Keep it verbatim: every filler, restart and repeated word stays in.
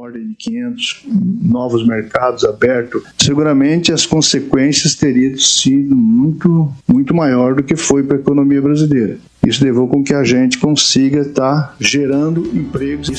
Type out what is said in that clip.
ordem de quinhentos novos mercados abertos, seguramente as consequências teriam sido muito, muito maior do que foi para a economia brasileira. Isso levou com que a gente consiga estar gerando empregos.